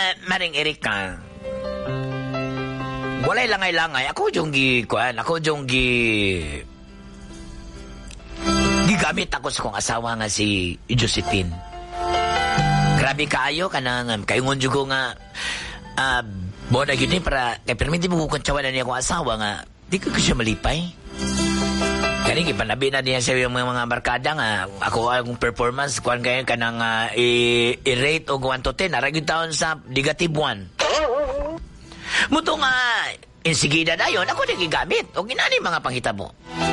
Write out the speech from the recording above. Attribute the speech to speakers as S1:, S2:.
S1: Maring Erika. Walay langay-langay. Ako yung gigamit ako sa kong asawa nga si Josephine. Grabe kaayo ka nang kayungon dyan ko nga boda yun para kaya perminti mo kukuntsawan na niya akong asawa nga di ko siya malipay. Kaya ipanabi na niya sa yung mga barkada nga ako ang performance kuhan kayo ka nang i-rate o 1 to 10 arag yung taon sa negative 1. Muto nga insigida na yun ako nagigamit o ginani mga panghitabo.